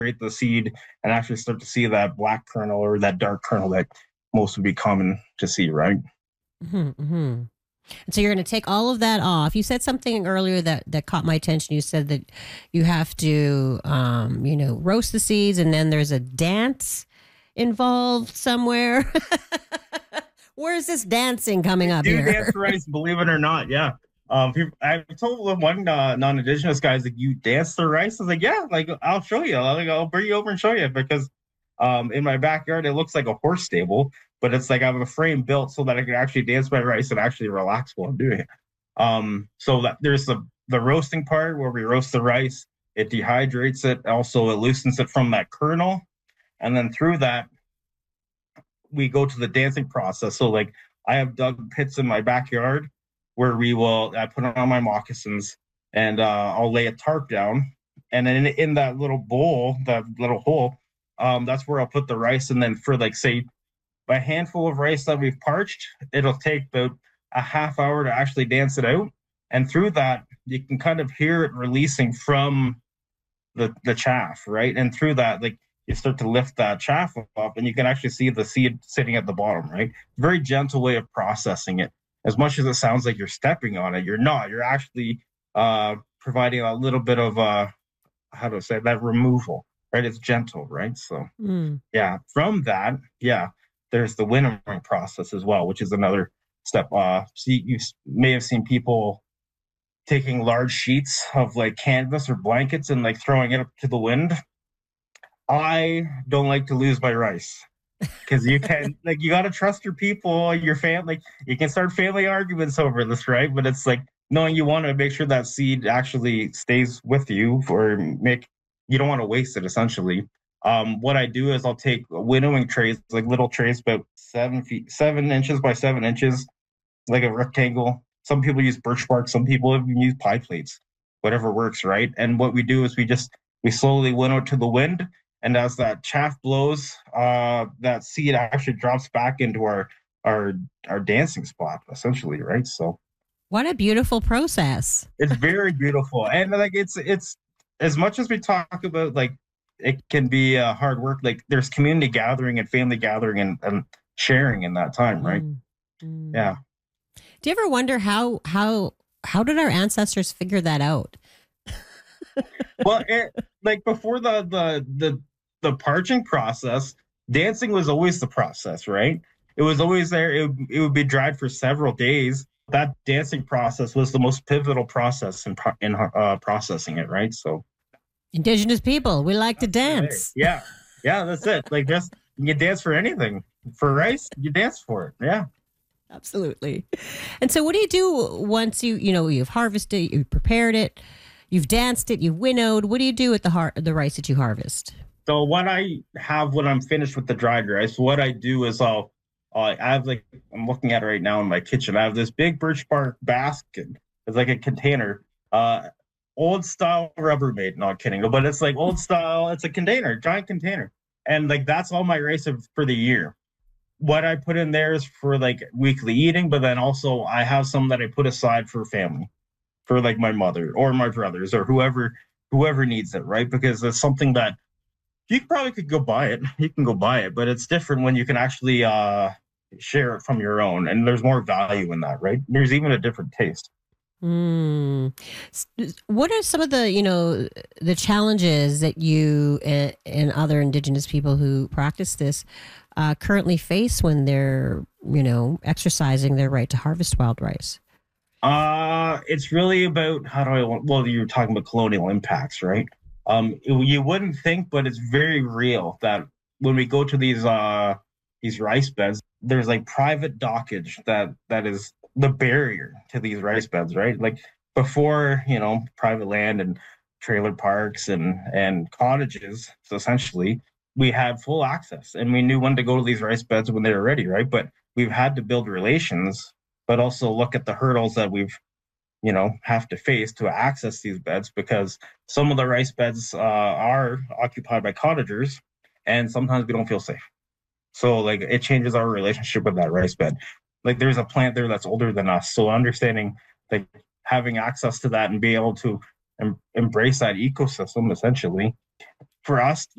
the seed and actually start to see that black kernel or that dark kernel that most would be common to see, right? And so you're going to take all of that off. You said something earlier that caught my attention. You said that you have to, roast the seeds, and then there's a dance involved somewhere. Where's this dancing coming up Do here? dance rice, believe it or not. Yeah. I've told one non-indigenous guys like, you dance the rice. I was like, yeah, like I'll show you. I'll bring you over and show you, because in my backyard it looks like a horse stable, but it's like I have a frame built so that I can actually dance my rice and actually relax while I'm doing it. So that there's the roasting part where we roast the rice. It dehydrates it. Also, it loosens it from that kernel, and then through that we go to the dancing process. So like I have dug pits in my backyard where I put on my moccasins, and I'll lay a tarp down, and then in that little bowl, that little hole, that's where I'll put the rice. And then for like, say, a handful of rice that we've parched, it'll take about a half hour to actually dance it out. And through that, you can kind of hear it releasing from the chaff, right? And through that, like, you start to lift that chaff up, and you can actually see the seed sitting at the bottom, right? Very gentle way of processing it. As much as it sounds like you're stepping on it, you're not. You're actually providing a little bit of how to say that, removal, right? It's gentle, right? So yeah, from that, yeah, there's the winnowing process as well, which is another step. So you may have seen people taking large sheets of like canvas or blankets and like throwing it up to the wind. I don't like to lose my rice, because you can, like, you got to trust your people, your family. You can start family arguments over this, right? But it's like, knowing you want to make sure that seed actually stays with you, you don't want to waste it, essentially. What I do is I'll take winnowing trays, like little trays about 7 inches by 7 inches, like a rectangle. Some people use birch bark, some people even use pie plates, whatever works, right? And what we do is we slowly winnow to the wind. And as that chaff blows, that seed actually drops back into our dancing spot, essentially, right? So What a beautiful process. it's very beautiful, and like it's as much as we talk about like it can be hard work. Like there's community gathering and family gathering and sharing in that time, right? Yeah. Do you ever wonder how did our ancestors figure that out? Well, like before the parching process, dancing was always the process, right? It was always there. It would be dried for several days. That dancing process was the most pivotal process in processing it, right? So Indigenous people, we like to dance. yeah, yeah, that's it. Like just you dance for anything. For rice, you dance for it. Yeah. Absolutely. And so what do you do once you've harvested, you've prepared it, you've danced it, you've winnowed? What do you do with the rice that you harvest? So what I have when I'm finished with the dried rice, what I do is I have like, I'm looking at it right now in my kitchen. I have this big birch bark basket. It's like a container, old style Rubbermaid. Not kidding, but it's like old style. It's a container, giant container, and like that's all my rice for the year. What I put in there is for like weekly eating, but then also I have some that I put aside for family, for like my mother or my brothers or whoever needs it, right? Because it's something that you probably could go buy it. You can go buy it, but it's different when you can actually share it from your own, and there's more value in that, right? There's even a different taste. What are some of the challenges that you and other Indigenous people who practice this currently face when they're exercising their right to harvest wild rice? It's really about well, you're talking about colonial impacts, right? You wouldn't think, but it's very real that when we go to these rice beds, there's like private dockage that is the barrier to these rice beds, right? Like before, private land and trailer parks and cottages, so essentially we had full access and we knew when to go to these rice beds when they were ready, right? But we've had to build relations, but also look at the hurdles that we've have to face to access these beds, because some of the rice beds are occupied by cottagers, and sometimes we don't feel safe. So like it changes our relationship with that rice bed. Like there's a plant there that's older than us, so understanding like having access to that and being able to embrace that ecosystem, essentially, for us,